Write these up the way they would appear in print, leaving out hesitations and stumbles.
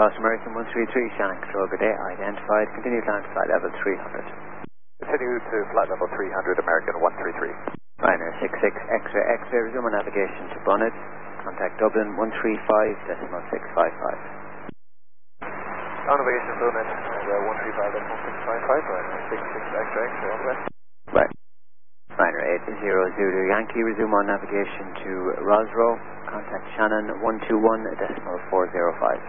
Coast American 133, Shannon Control, good day, identified, continue climb to flight level 300. Continue to flight level 300, American 133. Ryanair 66, X-ray, X-ray, resume on navigation to Bonnet, contact Dublin 135.655. On navigation Bonnet, 135.655, Ryanair 66, X-ray, X-ray, all the way. Right. Ryanair 80 Zulu Yankee, resume on navigation to Rosrow, contact Shannon 121.405.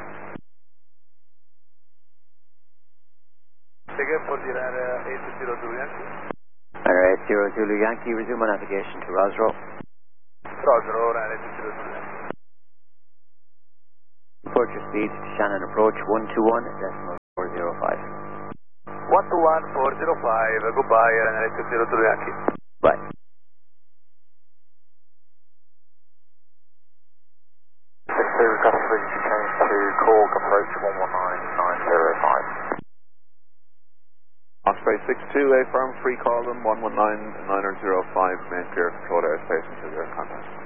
Again, for the 80 Zulu Yankee. Ryanair 80 Zulu Yankee, resume on navigation to Rosrow. Rosrow, Ryanair 80 Zulu Yankee. Report your speed to Shannon approach 121.405. 121.405, goodbye, Ryanair 80 Zulu Yankee. Bye. Customer, you change to Cork approach 119905. Osprey 62, A firm, free call them 119-905, main clear control airspace until your contact.